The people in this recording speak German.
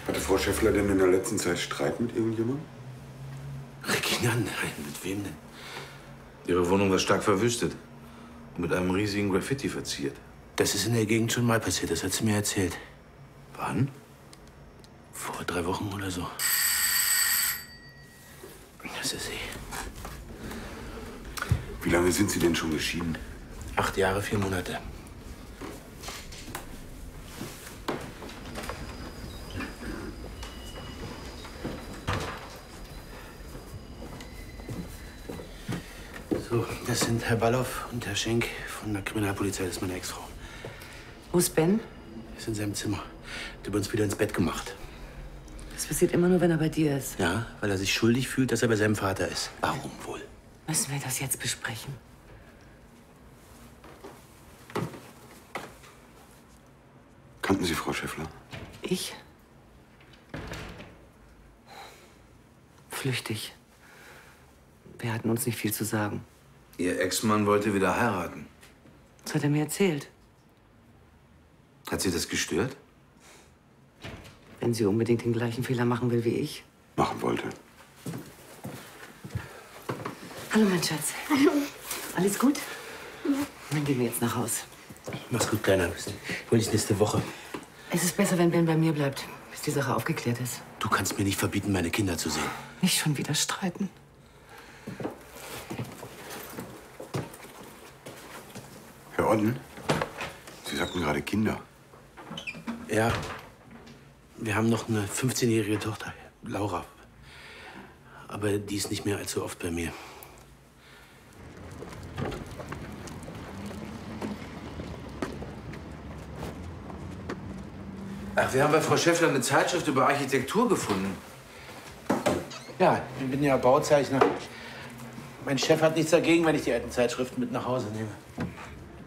Hatte Frau Schäffler denn in der letzten Zeit Streit mit irgendjemandem? Regina, nein. Mit wem denn? Ihre Wohnung war stark verwüstet und mit einem riesigen Graffiti verziert. Das ist in der Gegend schon mal passiert, das hat sie mir erzählt. Wann? Vor 3 Wochen oder so. Das ist sie. Wie lange sind Sie denn schon geschieden? 8 Jahre, 4 Monate. So, das sind Herr Balloff und Herr Schenk von der Kriminalpolizei. Das ist meine Ex-Frau. Wo ist Ben? Er ist in seinem Zimmer. Hat über uns wieder ins Bett gemacht. Das passiert immer nur, wenn er bei dir ist. Ja, weil er sich schuldig fühlt, dass er bei seinem Vater ist. Warum wohl? Müssen wir das jetzt besprechen? Kannten Sie Frau Schäffler? Ich? Flüchtig. Wir hatten uns nicht viel zu sagen. Ihr Ex-Mann wollte wieder heiraten. Das hat er mir erzählt. Hat Sie das gestört? Wenn sie unbedingt den gleichen Fehler machen will wie ich. Machen wollte. Hallo, mein Schatz. Hallo. Alles gut? Ja. Dann gehen wir jetzt nach Haus. Mach's gut, Kleiner. Ich hol dich nächste Woche. Es ist besser, wenn Ben bei mir bleibt, bis die Sache aufgeklärt ist. Du kannst mir nicht verbieten, meine Kinder zu sehen. Nicht schon wieder streiten. Herr Odden, Sie sagten gerade Kinder. Ja. Wir haben noch eine 15-jährige Tochter, Laura. Aber die ist nicht mehr allzu oft bei mir. Ach, wir haben bei Frau Schäffler eine Zeitschrift über Architektur gefunden. Ja, ich bin ja Bauzeichner. Mein Chef hat nichts dagegen, wenn ich die alten Zeitschriften mit nach Hause nehme.